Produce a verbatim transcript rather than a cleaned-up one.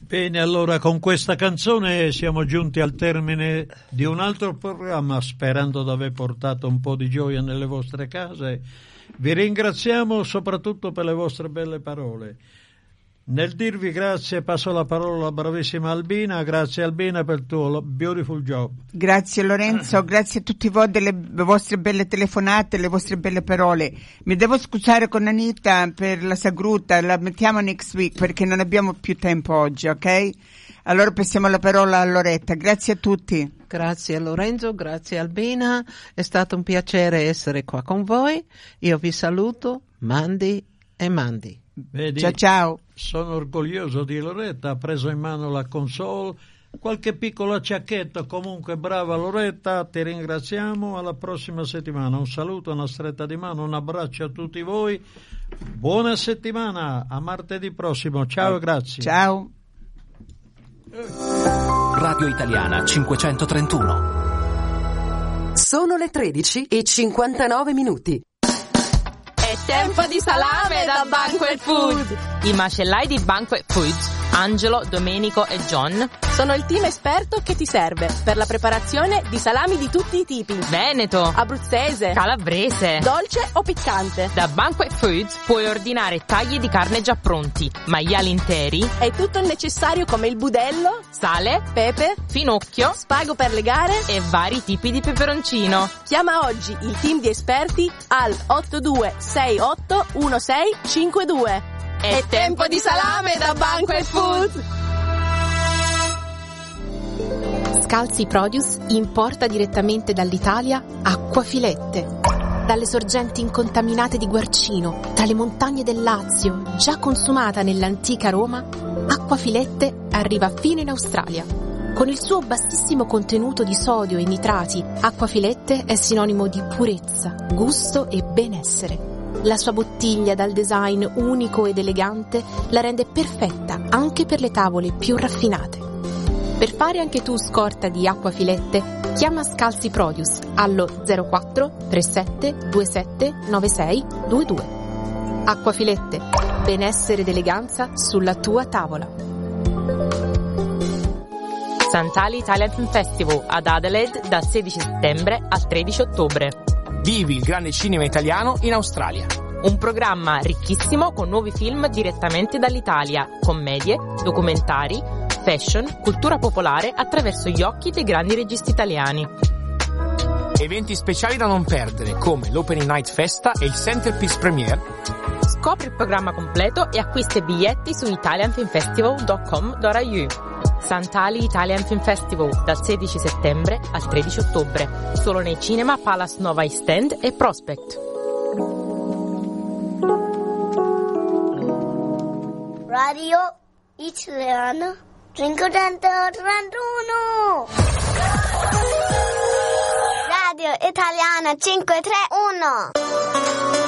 Bene, allora con questa canzone siamo giunti al termine di un altro programma, sperando di aver portato un po' di gioia nelle vostre case. Vi ringraziamo soprattutto per le vostre belle parole. Nel dirvi grazie passo la parola alla bravissima Albina. Grazie Albina per il tuo beautiful job. Grazie Lorenzo, grazie a tutti voi delle vostre belle telefonate, le vostre belle parole. Mi devo scusare con Anita per la sagruta, la mettiamo next week perché non abbiamo più tempo oggi, ok? Allora passiamo la parola a Loretta. Grazie a tutti. Grazie Lorenzo, grazie Albina, è stato un piacere essere qua con voi. Io vi saluto, Mandy e Mandy. Vedi, ciao ciao. Sono orgoglioso di Loretta, ha preso in mano la console, qualche piccolo acciacchetto, comunque brava Loretta, ti ringraziamo, alla prossima settimana. Un saluto, una stretta di mano, un abbraccio a tutti voi, buona settimana, a martedì prossimo, ciao e grazie. Ciao. Radio Italiana cinquecentotrentuno. Sono le tredici e cinquantanove minuti. È tempo di salame da Banquet Food. I macellai di Banquet Foods, Angelo, Domenico e John, sono il team esperto che ti serve per la preparazione di salami di tutti i tipi: veneto, abruzzese, calabrese, dolce o piccante. Da Banquet Foods puoi ordinare tagli di carne già pronti, maiali interi e tutto il necessario come il budello, sale, pepe, finocchio, spago per le gare e vari tipi di peperoncino. Chiama oggi il team di esperti al otto due sei otto uno sei cinque due. È, È tempo di salame da Banquet Food. Scalzi Produce importa direttamente dall'Italia acquafilette. Dalle sorgenti incontaminate di Guarcino, dalle montagne del Lazio, già consumata nell'antica Roma, acquafilette arriva fino in Australia. Con il suo bassissimo contenuto di sodio e nitrati, acquafilette è sinonimo di purezza, gusto e benessere. La sua bottiglia dal design unico ed elegante la rende perfetta anche per le tavole più raffinate. Per fare anche tu scorta di acquafilette, chiama Scalzi Produce allo zero quattro tre sette due sette nove sei due due. Acquafilette, benessere ed eleganza sulla tua tavola. Sant'Ali Italian Film Festival ad Adelaide dal sedici settembre al tredici ottobre. Vivi il grande cinema italiano in Australia. Un programma ricchissimo con nuovi film direttamente dall'Italia, commedie, documentari, fashion, cultura popolare attraverso gli occhi dei grandi registi italiani. Eventi speciali da non perdere come l'Opening Night Festa e il Centerpiece Premiere. Scopri il programma completo e acquista i biglietti su italian film festival dot com dot a u. Sant'Ali Italian Film Festival dal sedici settembre al tredici ottobre, solo nei cinema Palace Nova East End e Prospect. Radio Italiana cinquecentotrentuno. Radio Italiana cinquecentotrentuno.